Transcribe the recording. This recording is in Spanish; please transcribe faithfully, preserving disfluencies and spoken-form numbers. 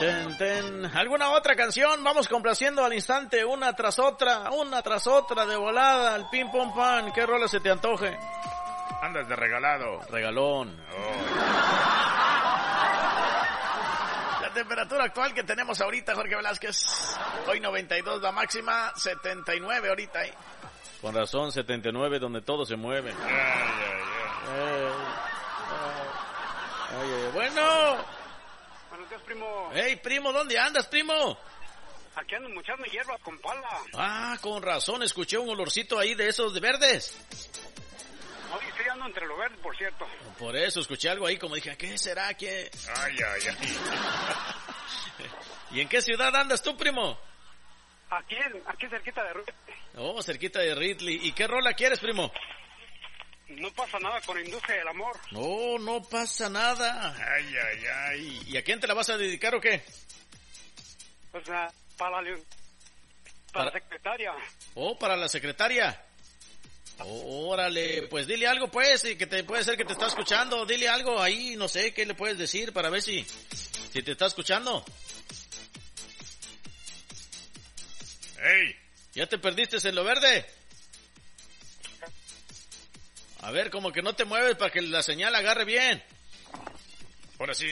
Ten, ten. ¿Alguna otra canción? Vamos complaciendo al instante, una tras otra, una tras otra, de volada, al pim pum pan. ¿Qué rola se te antoje? Andas de regalado. Regalón. Oh. La temperatura actual que tenemos ahorita, Jorge Velázquez. Hoy noventa y dos la máxima, setenta y nueve ahorita. ¿eh? Con razón, setenta y nueve donde todo se mueve. Ay, ay, ay. Eh, ay, ay, bueno. Buenos días, primo. Hey, primo, ¿dónde andas, primo? Aquí ando muchando hierba con pala. Ah, con razón, escuché un olorcito ahí de esos de verdes. Hoy estoy ando entre lo verde, por cierto. Por eso escuché algo ahí, como dije, ¿qué será? ¿Qué? Ay, ay, ay. ¿Y en qué ciudad andas tú, primo? Aquí, aquí cerquita de Ruiz. Oh, cerquita de Ridley. ¿Y qué rola quieres, primo? No pasa nada con la industria del amor. No, no pasa nada. Ay, ay, ay. ¿Y a quién te la vas a dedicar o qué? Pues uh, para, la, para, para la secretaria. Oh, para la secretaria. Oh, órale, pues dile algo pues, y que te puede ser que te está escuchando. Dile algo ahí, no sé, ¿qué le puedes decir para ver si, si te está escuchando? Hey. ¿Ya te perdiste en lo verde? A ver, como que no te mueves para que la señal agarre bien. Ahora sí.